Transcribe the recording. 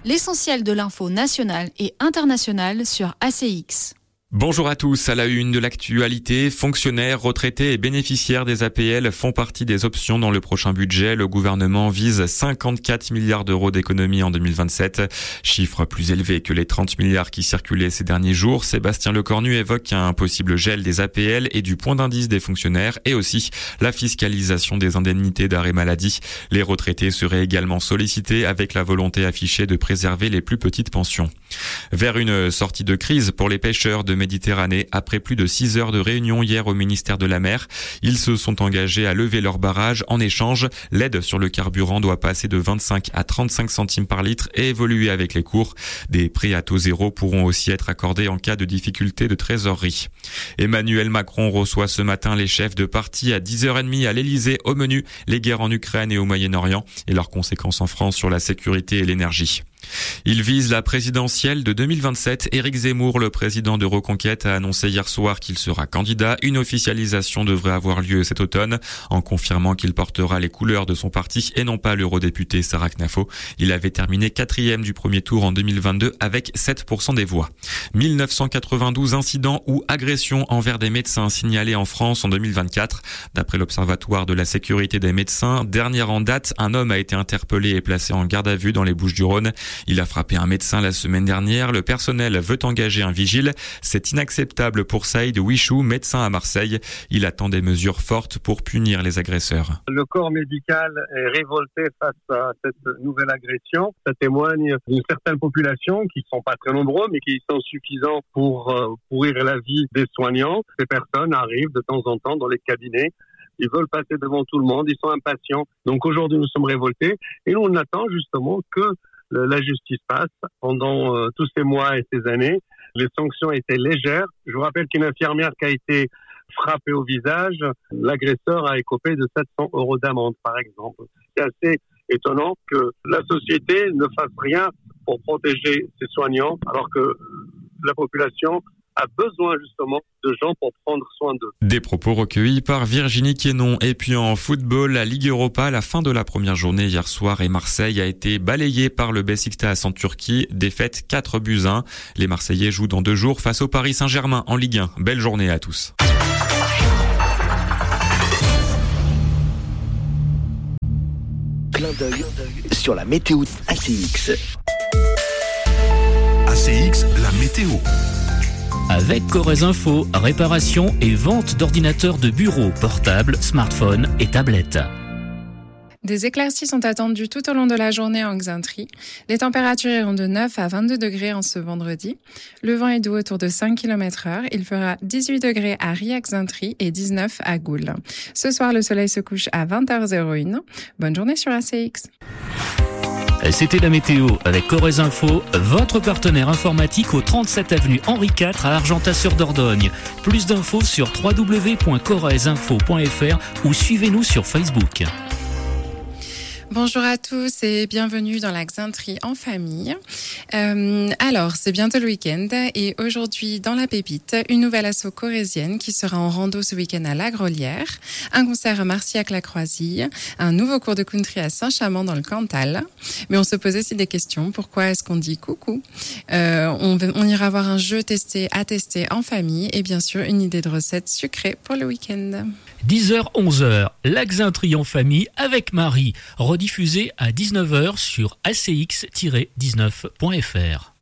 L'essentiel de l'info nationale et internationale sur ACX. Bonjour à tous, à la une de l'actualité, fonctionnaires, retraités et bénéficiaires des APL font partie des options dans le prochain budget. Le gouvernement vise 54 milliards d'euros d'économies en 2027, chiffre plus élevé que les 30 milliards qui circulaient ces derniers jours. Sébastien Lecornu évoque un possible gel des APL et du point d'indice des fonctionnaires et aussi la fiscalisation des indemnités d'arrêt maladie. Les retraités seraient également sollicités avec la volonté affichée de préserver les plus petites pensions. Vers une sortie de crise pour les pêcheurs de Méditerranée, après plus de 6 heures de réunion hier au ministère de la Mer, ils se sont engagés à lever leur barrage. En échange, l'aide sur le carburant doit passer de 25 à 35 centimes par litre et évoluer avec les cours. Des prêts à taux zéro pourront aussi être accordés en cas de difficulté de trésorerie. Emmanuel Macron reçoit ce matin les chefs de parti à 10h30 à l'Elysée. Au menu, les guerres en Ukraine et au Moyen-Orient et leurs conséquences en France sur la sécurité et l'énergie. Il vise la présidentielle de 2027. Éric Zemmour, le président de Reconquête, a annoncé hier soir qu'il sera candidat. Une officialisation devrait avoir lieu cet automne, en confirmant qu'il portera les couleurs de son parti et non pas l'eurodéputé Sarah Knafo. Il avait terminé 4e du premier tour en 2022 avec 7% des voix. 1992 incidents ou agressions envers des médecins signalés en France en 2024. D'après l'Observatoire de la sécurité des médecins, dernière en date, un homme a été interpellé et placé en garde à vue dans les Bouches-du-Rhône. Il a frappé un médecin la semaine dernière. Le personnel veut engager un vigile. C'est inacceptable pour Saïd Wichou, médecin à Marseille. Il attend des mesures fortes pour punir les agresseurs. Le corps médical est révolté face à cette nouvelle agression. Ça témoigne d'une certaine population qui ne sont pas très nombreux, mais qui sont suffisants pour pourrir la vie des soignants. Ces personnes arrivent de temps en temps dans les cabinets. Ils veulent passer devant tout le monde. Ils sont impatients. Donc aujourd'hui, nous sommes révoltés et nous, on attend justement que la justice passe. Pendant tous ces mois et ces années, les sanctions étaient légères. Je vous rappelle qu'une infirmière qui a été frappée au visage, l'agresseur a écopé de 700 € d'amende, par exemple. C'est assez étonnant que la société ne fasse rien pour protéger ses soignants, alors que la population a besoin justement de gens pour prendre soin d'eux. Des propos recueillis par Virginie Quénon. Et puis en football, la Ligue Europa, la fin de la première journée hier soir et Marseille a été balayée par le Beşiktaş en Turquie. Défaite 4-1. Les Marseillais jouent dans 2 jours face au Paris Saint-Germain en Ligue 1. Belle journée à tous. Clin d'œil sur la météo ACX. ACX, la météo. Avec Corrèze Info, réparation et vente d'ordinateurs de bureau, portables, smartphones et tablettes. Des éclaircies sont attendues tout au long de la journée en Xaintree. Les températures iront de 9 à 22 degrés en ce vendredi. Le vent est doux autour de 5 km/h. Il fera 18 degrés à Ria-Xaintree et 19 à Goul. Ce soir, le soleil se couche à 20h01. Bonne journée sur ACX. C'était la météo avec Corrèze Info, votre partenaire informatique au 37 avenue Henri IV à Argentat-sur-Dordogne. Plus d'infos sur www.corrèzeinfo.fr ou suivez-nous sur Facebook. Bonjour à tous et bienvenue dans la Xaintree en famille. Alors, c'est bientôt le week-end et aujourd'hui, dans la pépite, une nouvelle asso corrézienne qui sera en rando ce week-end à La Grolière, un concert à Marcillac-la-Croisille, un nouveau cours de country à Saint-Chamond dans le Cantal. Mais on se pose aussi des questions. Pourquoi est-ce qu'on dit coucou? On ira voir un jeu à tester en famille et bien sûr une idée de recette sucrée pour le week-end. 10h, 11h, la Xaintree en famille avec Marie, rediffusée à 19h sur ACX-19.fr.